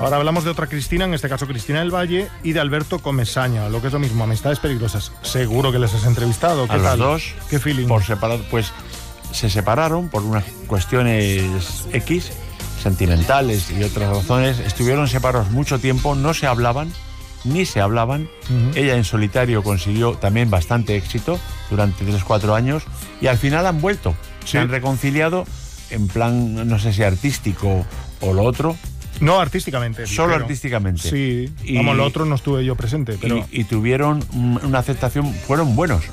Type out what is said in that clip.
Ahora hablamos de otra Cristina, en este caso Cristina del Valle, y de Alberto Comesaña, lo que es lo mismo, Amistades Peligrosas. Seguro que les has entrevistado. ¿Qué a tal? los dos. ¿Qué feeling? Por separado, pues se separaron por unas cuestiones X, sentimentales y otras razones. Estuvieron separados mucho tiempo, no se hablaban, ni se hablaban. Ella en solitario consiguió también bastante éxito durante 3-4 años y al final han vuelto. Se han reconciliado en plan, no sé si artístico o lo otro. No, artísticamente. Solo artísticamente. Sí, vamos, lo otro no estuve yo presente, pero... Y tuvieron una aceptación, fueron buenos.